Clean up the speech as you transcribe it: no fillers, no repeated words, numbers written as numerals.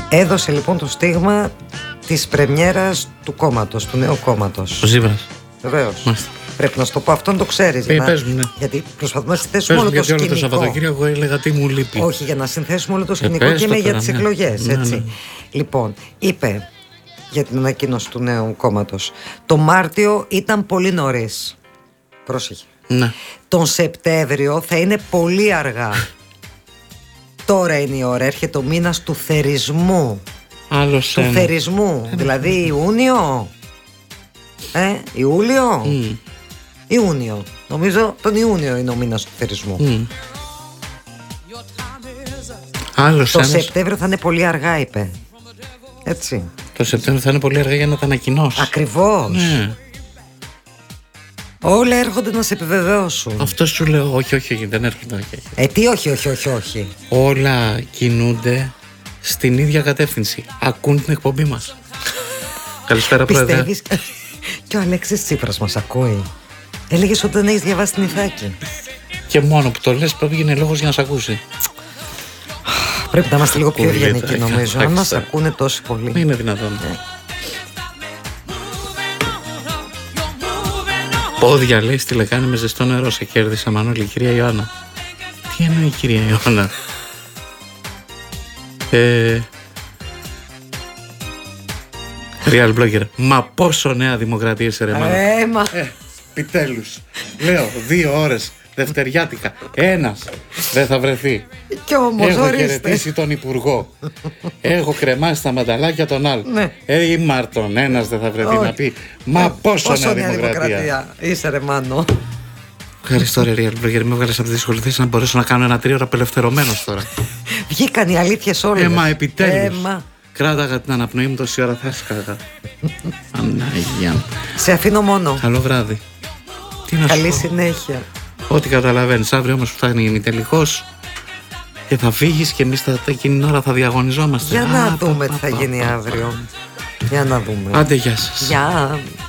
Έδωσε λοιπόν το στίγμα της πρεμιέρας του κόμματος, του νέου κόμματος. Ο Ζήβρας. Βεβαίως. Πρέπει να σου το πω, αυτόν το ξέρεις. Πες μου, ναι. Γιατί προσπαθούμε να συνθέσουμε όλο το σκηνικό. σκηνικό. Όλο το Σαββατοκύριακο έλεγα τι μου λείπει. Όχι, για να συνθέσουμε όλο το σκηνικό και είμαι για τις εκλογές. Έτσι. Ναι. Λοιπόν, είπε για την ανακοίνωση του νέου κόμματος. Το Μάρτιο ήταν πολύ νωρίς. Πρόσεχε. Ναι. Τον Σεπτέμβριο θα είναι πολύ αργά. Τώρα είναι η ώρα. Έρχεται ο μήνας του θερισμού. Άλλος του θερισμού. Δηλαδή Ιούνιο. Ιούλιο. Ιούνιο. Νομίζω τον Ιούνιο είναι ο μήνας του θερισμού. Το Σεπτέμβριο θα είναι πολύ αργά, είπε. Έτσι. Το Σεπτέμβριο θα είναι πολύ αργά για να τα ανακοινώσει. Ακριβώς. Ναι. Όλα έρχονται να σε επιβεβαιώσουν. Αυτό σου λέω. Όχι, δεν έρχονται. Τι όχι. Όλα κινούνται στην ίδια κατεύθυνση. Ακούν την εκπομπή μας. Καλησπέρα, Πρόεδρε. Πιστεύεις? Και ο Αλέξης Τσίπρας μας ακούει. Έλεγες ότι δεν έχεις διαβάσει την Ιθάκη. Και μόνο που το λες πρέπει είναι λόγος για να σε ακούσει. Πρέπει να είμαστε λίγο πιο ευγενικοί, νομίζω. Αν μας ακούνε τόσοι πολλοί. Είναι δυνατόν. Πόδια, λέει, στη λεκάνη με ζεστό νερό. Σε κέρδισε, Μανώλη, η κυρία Ιωάννα. Τι εννοεί η κυρία Ιωάννα? Real Blogger. Μα πόσο Νέα Δημοκρατία είσαι, ρε Μάνα. Επιτέλους. Λέω 2 ώρες δευτεριάτικα. Ένας δεν θα βρεθεί. Κι όμως, έχω ορίστε. χαιρετήσει τον Υπουργό. Έχω κρεμάσει τα μανταλάκια τον άλλο. Ναι. Μάρτον, ένας δεν θα βρεθεί να πει. Μα πόσο Νέα Δημοκρατία. Είσαι, ρε Μάνο. Ευχαριστώ, ρε Real Blogger. Με έβγαλες από τη δύσκολη θέση να μπορέσω να κάνω ένα 3 ώρα απελευθερωμένος τώρα. Βγήκαν οι αλήθειες όλες. Μα επιτέλους. Κράταγα την αναπνοή μου τόση ώρα, θα σκάγα. Ανάγια. Σε αφήνω μόνο. Καλό βράδυ. Τι να Καλή συνέχεια. Ό,τι καταλαβαίνεις. Αύριο όμως που θα είναι ημιτελικός και θα φύγεις και εμείς εκείνη την ώρα θα διαγωνιζόμαστε. Για να δούμε τι θα γίνει αύριο. Για να δούμε. Άντε, γεια σας. Γεια.